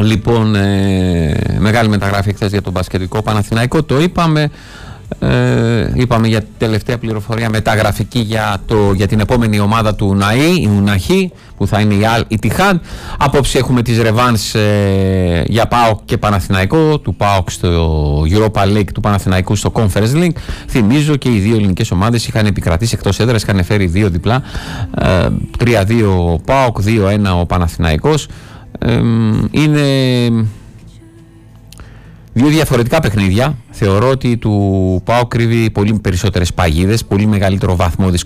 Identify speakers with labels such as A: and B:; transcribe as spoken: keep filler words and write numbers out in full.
A: Λοιπόν, ε, μεγάλη μεταγραφή χθες για τον μπασκετικό Παναθηναϊκό, το είπαμε. Ε, είπαμε για τελευταία πληροφορία μεταγραφική για, το, για την επόμενη ομάδα του Ναή, η Ουναχή, που θα είναι η Αλ Ιτιχάντ. Απόψε έχουμε τις ρεβάνς ε, για ΠΑΟΚ και Παναθηναϊκό, του ΠΑΟΚ στο Europa League, του Παναθηναϊκού στο Conference League. Θυμίζω και οι δύο ελληνικές ομάδες είχαν επικρατήσει εκτός έδρας, είχαν φέρει δύο διπλά, ε, τρία δύο ο ΠΑΟΚ, δύο ένα ο Παναθηναϊκός. Ε, είναι δύο διαφορετικά παιχνίδια. Θεωρώ ότι του ΠΑΟΚ κρύβει πολύ περισσότερες παγίδες, πολύ μεγαλύτερο βαθμό δυσκολίας.